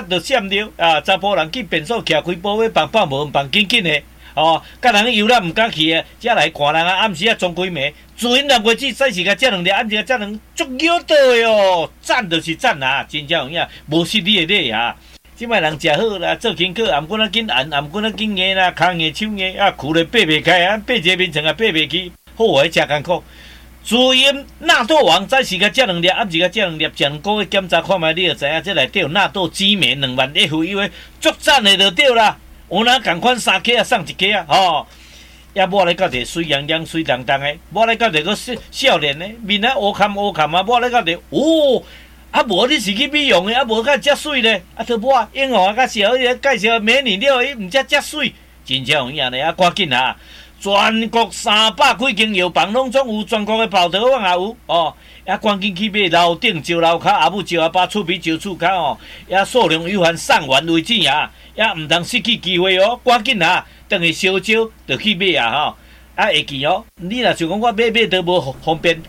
就闪着啊！查甫人去便所徛开保险房，无房紧紧的哦，甲人游览毋敢去的，才来看人啊！暗时啊装几暝，自因6月子早时甲遮两粒，暗时甲遮两足鸟倒的哦，赞就是赞啊！真正有影，无失你的礼啊！即摆人食好啦，做功课，颔管啊紧按，颔管啊紧硬啦，骹硬手硬啊，跍咧爬袂开啊，爬一个面床啊爬袂起，好诶，真艰苦。自因纳豆王早时甲遮两粒，暗时甲遮两粒，食2个月检查看觅，你就知影，这内底有纳豆激酶2万 F， 以为足赞的就对啦。有哪共款3颗啊，送1颗啊，吼！也摸来到地水洋洋、水当当的，摸来到地个少年的，面啊乌坎乌坎啊，摸来到地，哦！啊无你是去美容的，啊无甲遮水咧，啊都无英雄啊，甲小姐介绍美女了，伊毋遮水，真正有影咧啊！赶紧啊！全国300几间药房拢总有，全国的跑道网也有哦。也赶紧去买楼顶招楼骹，阿母招阿爸厝边招厝骹哦。也数量有限，送完为止啊！也毋通失去机会哦，赶紧啊！等下烧招就去买啊吼！啊会记哦，你若想讲我买都无方便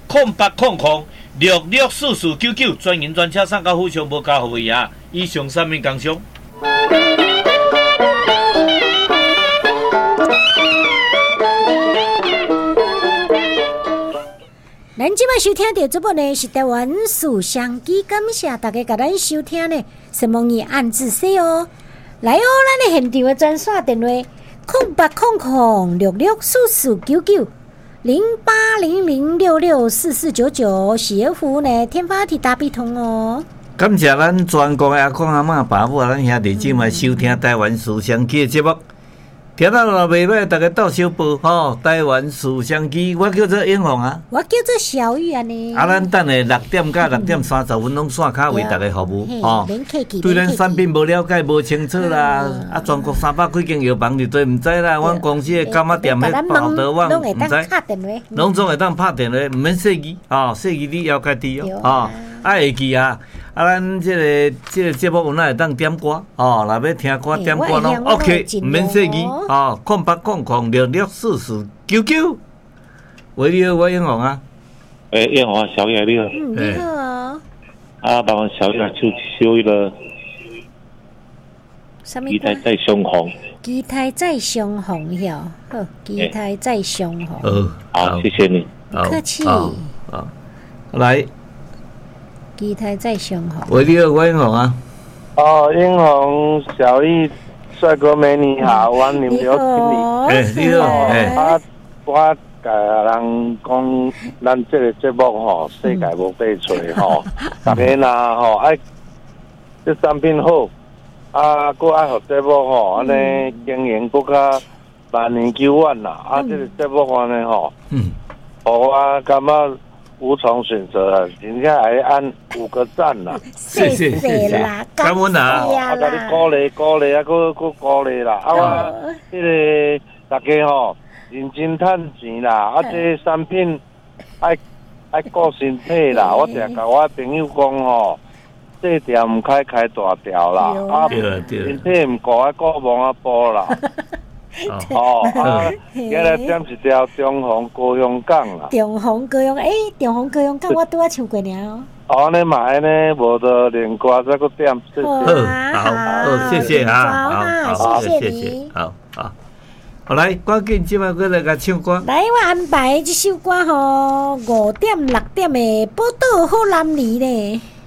，0800664499专营专车送到府上无交费啊！以上3名工商。 咱即摆收听到节目呢是台湾书香基，感谢大家甲咱收听呢，什么你按自说哦。来哦，咱的现场的专线电话0800664499，0800664499，喜悦服务呢，天发体大笔通哦。 感谢咱全国的阿公阿嬷爸母咱兄弟姊妹收听台湾书香基的节目。听到了袂歹，大家到小报吼，台湾书香机，我叫做英雄啊， 我叫做小玉安尼。 啊，咱等下6点到6点30分拢线卡为大家服务吼。对咱产品无了解、无清楚啦，啊，全国300几间药房里都毋知啦，阮公司的柑仔店迄报道网毋知，拢总会当拍电话，毋免细字吼，细字你要家己哦，吼，啊会记啊。啊，咱这个节目有哪会当点歌哦？若要听歌点歌拢 OK， 毋免细字哦。0800664499，喂，你好，我英雄啊。 英雄啊，小野你好。 你好。 啊，帮我小野修一个。 基台在雄红。 基台在雄红哟，好，基台在雄红。 好，谢谢你。 不客气。 好，来。 基台在雄红。 喂，你好，我英雄啊。 哦，英雄小易，帅哥美女好，我你们有请你。 你好， 我甲人讲，咱这个节目吼，世界无翡翠吼，大家呐吼爱，这产品好，啊，佫爱互节目吼，安尼经营佫较万年久远啦，啊，这个节目安尼吼，互我感觉无从选择啊，真正爱按5个赞啦， 谢谢啦， 感恩啊， 啊，甲你鼓励啊，佫鼓励啦，啊，我这个大家吼认真趁钱啦，啊，这产品爱顾身体啦，我常甲我朋友讲吼，这店唔开大条啦，啊，身体唔顾爱顾忙啊步啦。哦，今日点一条中红高雄港啦。 中红高雄，中红高雄港我拄仔唱过了。 安尼嘛，安尼无得连歌再个点，谢谢。 好，谢谢啊， 好，谢谢你， 好。好来，赶紧即摆过来甲唱歌。 来，我安排这首歌吼，5点6点的《宝岛好男儿》咧。